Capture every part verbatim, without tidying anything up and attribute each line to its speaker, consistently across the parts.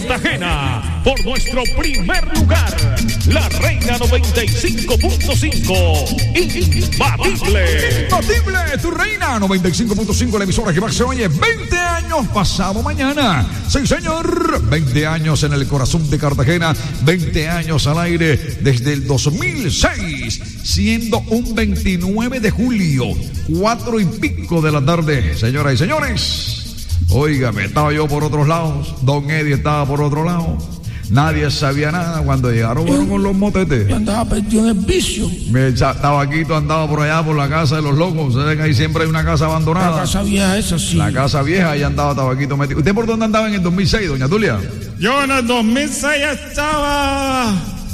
Speaker 1: Cartagena, por nuestro primer lugar, la Reina noventa y cinco punto cinco, imbatible.
Speaker 2: Imbatible, tu Reina noventa y cinco punto cinco, la emisora que más se oye. veinte años pasado mañana. Sí, señor. veinte años en el corazón de Cartagena. veinte años al aire desde el dos mil seis. Siendo un veintinueve de julio, cuatro y pico de la tarde. Señoras y señores. Óigame, estaba yo por otros lados. Don Eddie estaba por otro lado. Nadie sabía nada cuando llegaron fueron con los motetes.
Speaker 3: Yo andaba perdido en el vicio.
Speaker 2: Mi tabaquito andaba por allá por la casa de los locos. Ustedes que ahí siempre hay una casa abandonada.
Speaker 3: La casa vieja esa, sí.
Speaker 2: La casa vieja, ahí andaba tabaquito metido. ¿Usted por dónde andaba en el dos mil seis, doña Tulia?
Speaker 4: Yo en el dos mil seis estaba...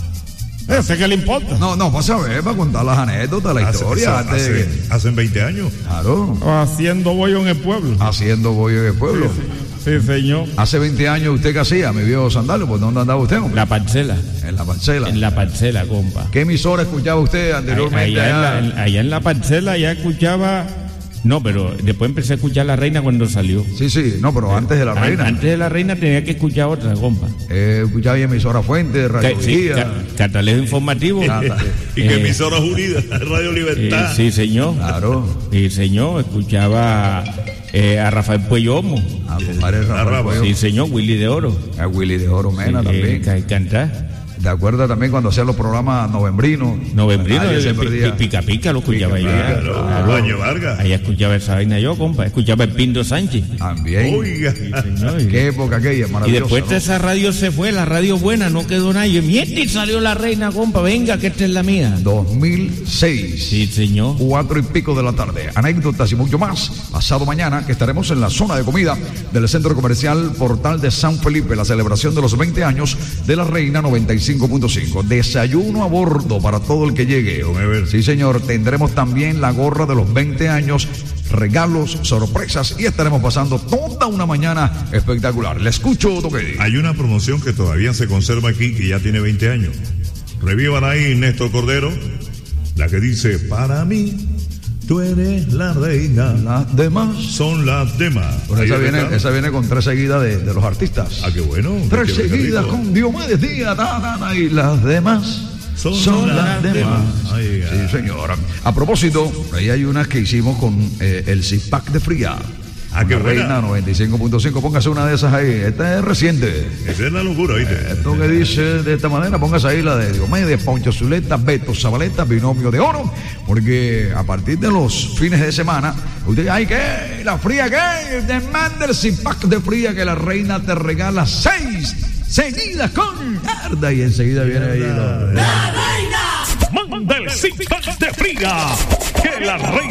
Speaker 4: ¿Ese qué le importa?
Speaker 2: No, no, pasa a ver, para contar las anécdotas, la
Speaker 5: hace,
Speaker 2: historia.
Speaker 5: Hace, hace, hace veinte años.
Speaker 2: Claro.
Speaker 4: Haciendo bollo en el pueblo.
Speaker 2: Haciendo bollo en el pueblo.
Speaker 4: Sí, sí, señor.
Speaker 2: Hace veinte años, ¿usted qué hacía, mi viejo Sandalo? ¿Por dónde andaba usted, hombre?
Speaker 3: La parcela.
Speaker 2: En la parcela.
Speaker 3: En la parcela, compa.
Speaker 2: ¿Qué emisora escuchaba usted anteriormente?
Speaker 3: Allá,
Speaker 2: allá?
Speaker 3: En la, allá en la parcela ya escuchaba... No, pero después empecé a escuchar La Reina cuando salió.
Speaker 2: Sí, sí, no, pero antes de La Reina.
Speaker 3: Antes de La Reina tenía que escuchar otra, compa.
Speaker 2: Eh, escuchaba emisora Fuente, Radio
Speaker 3: Sí,
Speaker 2: Guía.
Speaker 3: ca Catalejo Informativo.
Speaker 5: ¿Y qué emisoras unidas? Radio Libertad.
Speaker 3: Eh, sí, señor.
Speaker 2: Claro.
Speaker 3: Sí, señor. Escuchaba eh, a Rafael Pueyomo.
Speaker 2: A compadre Rafael Pueyomo.
Speaker 3: Sí, señor. Willy de Oro.
Speaker 2: A Willy de Oro Mena
Speaker 3: sí,
Speaker 2: también.
Speaker 3: Eh, cantar.
Speaker 2: ¿Te acuerdas también cuando hacían los programas novembrinos?
Speaker 3: Novembrinos, pica pica lo escuchaba yo.
Speaker 5: Baño Vargas.
Speaker 3: Ahí escuchaba esa vaina yo, compa. Escuchaba el Pindo Sánchez.
Speaker 2: También.
Speaker 5: Oiga.
Speaker 3: Sí, señor.
Speaker 2: Qué época aquella, maravillosa.
Speaker 3: Y después
Speaker 2: ¿no?
Speaker 3: de esa radio se fue, la radio buena, no quedó nadie. Mierda, y salió La Reina, compa. Venga, que esta es la mía.
Speaker 2: dos mil seis.
Speaker 3: Sí, señor.
Speaker 2: Cuatro y pico de la tarde. Anécdotas y mucho más. Pasado mañana, que estaremos en la zona de comida del Centro Comercial Portal de San Felipe, la celebración de los veinte años de la Reina noventa y cinco punto cinco. Desayuno a bordo para todo el que llegue. Sí, señor. Tendremos también la gorra de los veinte años, regalos, sorpresas y estaremos pasando toda una mañana espectacular. Le escucho, Toquedi.
Speaker 5: Hay una promoción que todavía se conserva aquí que ya tiene veinte años. Revivan ahí, Néstor Cordero, la que dice: para mí tú eres la reina,
Speaker 2: las demás
Speaker 5: son las demás.
Speaker 2: Pues esa, viene, esa viene con tres seguidas de, de los artistas.
Speaker 5: Ah, qué bueno.
Speaker 2: Tres
Speaker 5: qué
Speaker 2: seguidas
Speaker 5: rico.
Speaker 2: con Diomedes Díaz, ta, ta, ta, y las demás son, son las, las demás. demás.
Speaker 5: Ay,
Speaker 2: sí, señora. A propósito, ahí hay unas que hicimos con eh, el six-pack de fría.
Speaker 5: Ah, qué buena.
Speaker 2: Reina noventa y cinco punto cinco, póngase una de esas ahí. Esta es reciente.
Speaker 5: Esa es la locura, ¿viste?
Speaker 2: Esto que dice de esta manera, póngase ahí la de Diomedes, Poncho Zuleta, Beto Zabaleta, Binomio de Oro, porque a partir de los fines de semana, usted, ay, ¿qué? ¿La fría qué? Te manda el six-pack de fría que la Reina te regala seis seguidas con tarda y enseguida viene ahí lo...
Speaker 1: ¡La Reina! ¡Manda el six-pack de fría! ¡Que la Reina